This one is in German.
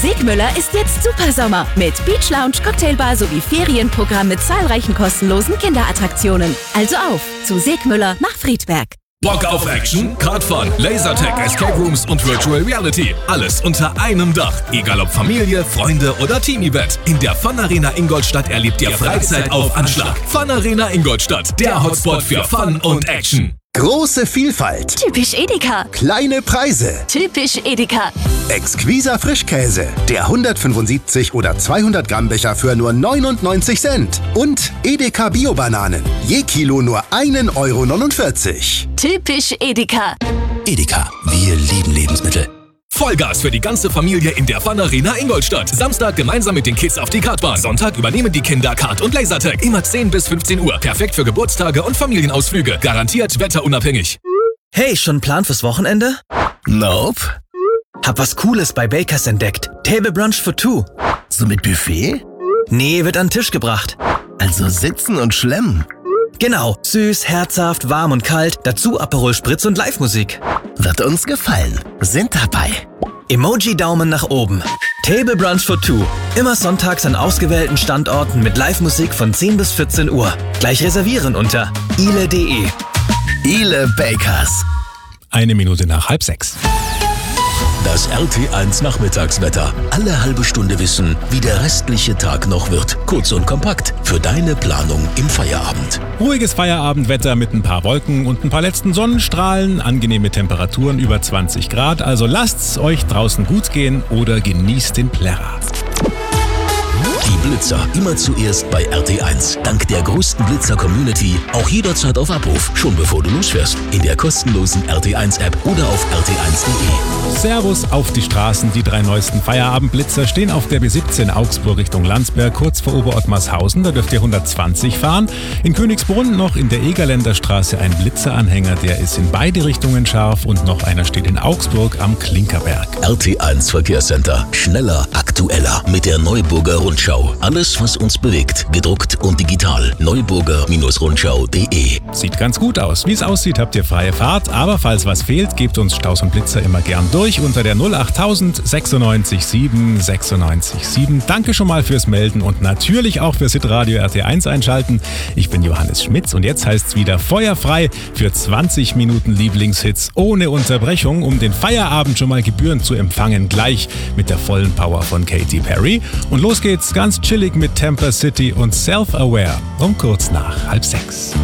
Segmüller ist jetzt Supersommer mit Beach Lounge, Cocktailbar sowie Ferienprogramm mit zahlreichen kostenlosen Kinderattraktionen. Also auf zu Segmüller nach Friedberg. Bock auf Action? Kartfahren, Lasertag, Escape Rooms und Virtual Reality. Alles unter einem Dach. Egal ob Familie, Freunde oder Team-Event. In der Fun Arena Ingolstadt erlebt ihr Freizeit auf Anschlag. Fun Arena Ingolstadt, der Hotspot für Fun und Action. Große Vielfalt. Typisch Edeka. Kleine Preise. Typisch Edeka. Exquiser Frischkäse. Der 175 oder 200 Gramm Becher für nur 99 Cent. Und Edeka Bio-Bananen. Je Kilo nur 1,49 Euro. Typisch Edeka. Edeka, wir lieben Lebensmittel. Vollgas für die ganze Familie in der Fun Arena Ingolstadt. Samstag gemeinsam mit den Kids auf die Kartbahn. Sonntag übernehmen die Kinder Kart und Lasertag. Immer 10 bis 15 Uhr. Perfekt für Geburtstage und Familienausflüge. Garantiert wetterunabhängig. Hey, schon Plan fürs Wochenende? Nope. Hab was Cooles bei Bakers entdeckt. Table Brunch for two. So mit Buffet? Nee, wird an den Tisch gebracht. Also sitzen und schlemmen. Genau, süß, herzhaft, warm und kalt, dazu Aperol Spritz und Live-Musik. Wird uns gefallen. Sind dabei. Emoji-Daumen nach oben. Table Brunch for two. Immer sonntags an ausgewählten Standorten mit Live-Musik von 10 bis 14 Uhr. Gleich reservieren unter ile.de. Ile Bakers. 1 Minute nach 5:30. Das RT1 Nachmittagswetter. Alle halbe Stunde wissen, wie der restliche Tag noch wird. Kurz und kompakt für deine Planung im Feierabend. Ruhiges Feierabendwetter mit ein paar Wolken und ein paar letzten Sonnenstrahlen. Angenehme Temperaturen über 20 Grad. Also lasst's euch draußen gut gehen oder genießt den Plärrer. Die Blitzer immer zuerst bei RT1. Dank der größten Blitzer-Community auch jederzeit auf Abruf, schon bevor du losfährst. In der kostenlosen RT1-App oder auf rt1.de. Servus auf die Straßen. Die 3 neuesten Feierabendblitzer stehen auf der B17 Augsburg Richtung Landsberg, kurz vor Oberottmarshausen. Da dürft ihr 120 fahren. In Königsbrunn noch in der Egerländer Straße ein Blitzeranhänger. Der ist in beide Richtungen scharf und noch einer steht in Augsburg am Klinkerberg. RT1 Verkehrscenter. Schneller, aktueller mit der Neuburger Rundschau. Alles, was uns bewegt, gedruckt und digital. Neuburger-Rundschau.de. Sieht ganz gut aus. Wie es aussieht, habt ihr freie Fahrt. Aber falls was fehlt, gebt uns Staus und Blitzer immer gern durch unter der 08000 96 7 96 7. Danke schon mal fürs Melden und natürlich auch fürs Hitradio RT1 einschalten. Ich bin Johannes Schmitz und jetzt heißt es wieder feuerfrei für 20 Minuten Lieblingshits ohne Unterbrechung, um den Feierabend schon mal gebührend zu empfangen. Gleich mit der vollen Power von Katy Perry. Und los geht's ganz chillig mit Temper City und Self-Aware um kurz nach 5:30.